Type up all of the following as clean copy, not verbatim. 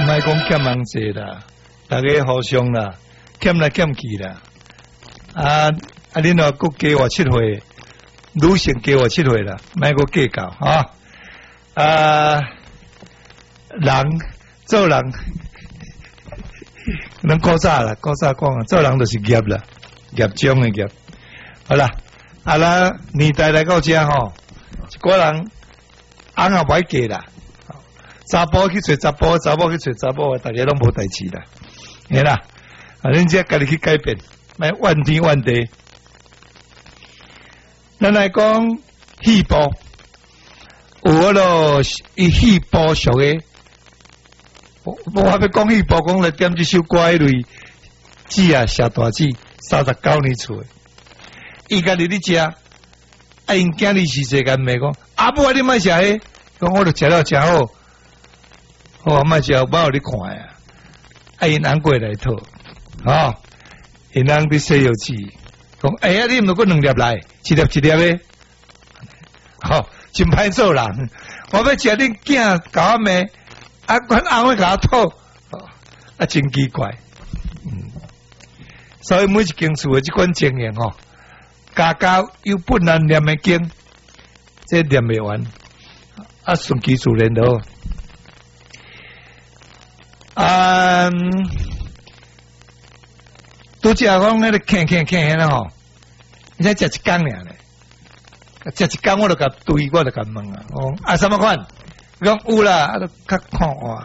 莫讲欠人济啦，大家互相啦，欠来欠去啦。恁话佫加我7岁，女性加我7岁啦，莫佫计较哈。人做人，咱古早讲，做人就是业啦，业种的业。好啦，年代来到这吼，一个人翁也歹嫁啦，查甫去找查甫，查某去找查某，大家拢无代志啦，吓啦。恁只家己去改变，莫怨天怨地。咱来讲戏部，有迄落戏部属的。我还要讲戏部，讲来点这首歌迄类子啊，下大子39年出的，伊家己咧食，因囝儿是世间咪讲，阿母你莫食迄，讲我著食了真好，我莫食，我有你看呀，因翁过来讨，因翁伫西药市，讲你毋过2粒来，1粒1粒的，真歹做人，我要食恁囝甲我骂。阮翁会甲我讨，真奇怪。所以每一间厝的即款经营家家有本难念的经，这念袂完，顺其自然咯。拄则讲迄个欠迄个吼，你才食一工尔咧，食一工我就甲对，我就甲问什么款？讲有啦，较看我。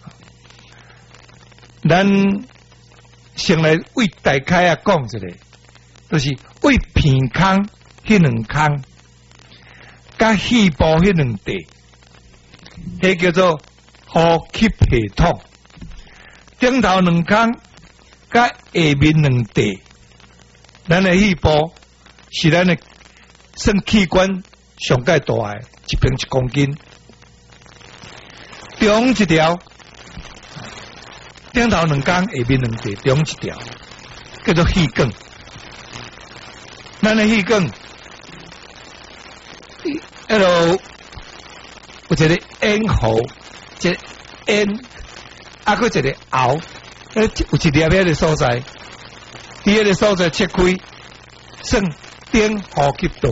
咱先来为大开讲一下，就是为鼻孔迄2孔，甲肺部迄2地，迄叫做呼吸系统。顶头2孔，甲下面2地，咱的肺部是咱的肾器官上界大的，一平1公斤。中一条，顶头2孔，下面2地，中一条，叫做气管。咱的气管，有一个咽喉，一个咽，佫一个喉，有一粒迄个所在，伫迄个所在切开，算顶呼吸道，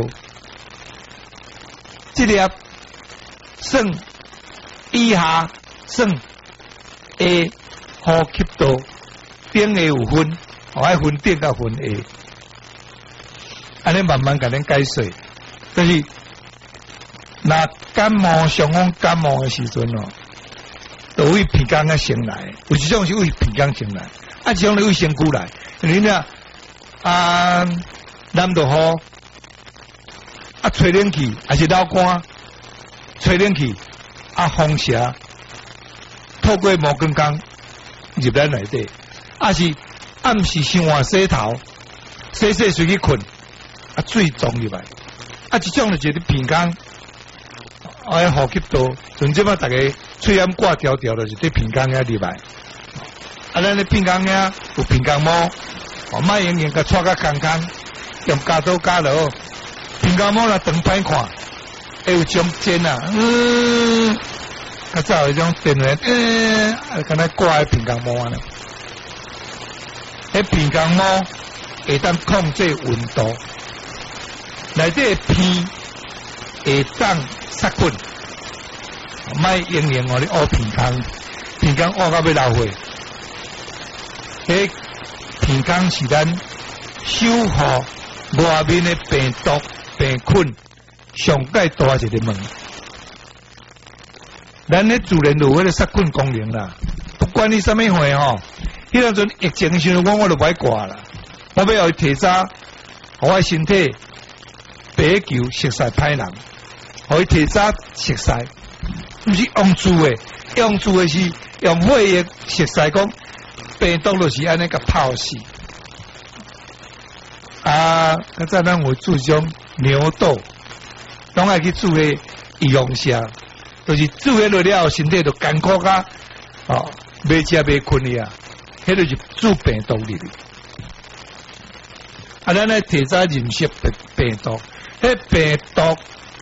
这粒算。以下算下呼吸道，顶下有分，爱分顶甲分下，安尼慢慢甲恁解释。就是若感冒，上讲感冒的时阵就为鼻孔啊先来，有一种是为鼻孔先来，一种是为身躯来。因为南度雨，吹冷气，还是流汗，吹冷气。风邪透过毛根缸入咱内底，是暗时伤晚洗头，洗随去困，水撞入来，这种就是鼻孔，呼吸道，像即摆大家嘴烟挂条条，就是伫鼻孔遐入来。咱的鼻孔遐有鼻孔膜，莫用甲搓甲空空，用加刀加落，鼻孔膜若长歹看。会有中间较早有种电源，敢若挂喺鼻孔膜啊，迄鼻孔膜会当控制温度，内底鼻会当杀菌，莫用你乌鼻孔，鼻孔乌到要流血。迄鼻孔是咱守护外面的病毒病菌。上界大一个门，咱咧自然有迄个杀菌功能啦。不管你什么会迄阵阵疫情时阵，我就歹挂啦。我要互提早，互我身体白球熟悉歹人，互伊提早熟悉，毋是用煮的，用煮的是用血液熟悉讲病毒就是安尼甲泡死。较早咱有煮种牛豆。拢爱去煮个易用食，就是煮个落了后，身体就艰苦甲袂食袂困去啊，迄就是煮病毒入去。咱来提早认识病毒，迄病毒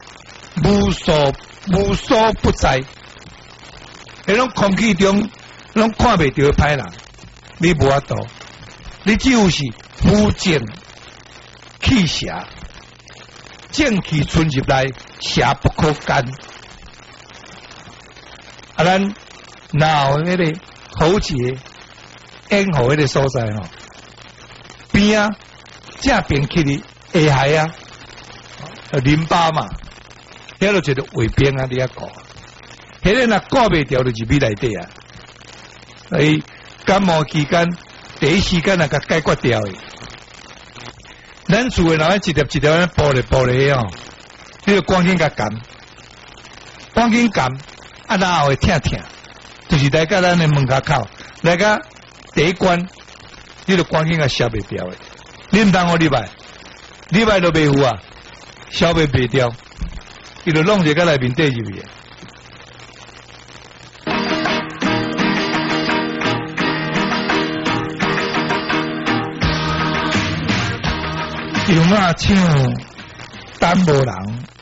无所不在，迄种空气中拢看袂到歹人，你无法度，你只有是夫正气邪，正气存入来，邪不可干。啊，咱哪有迄个喉结咽喉迄个所在吼，边啊正边起哩下海啊，淋巴嘛，遐就一个胃边啊，你啊顾，迄个若顾袂掉就入去内底啊。所以感冒期间第一时间啊，甲解决掉的。咱厝诶，若一粒一粒安剥咧哦，你就赶紧甲干，赶紧干，啊，然后会疼，就是来甲咱诶门口口，来甲第一关，你就赶紧甲消袂掉诶。你毋通互礼拜都袂有啊，消袂掉，伊就弄一个内面底入去。有嘛唱单无人，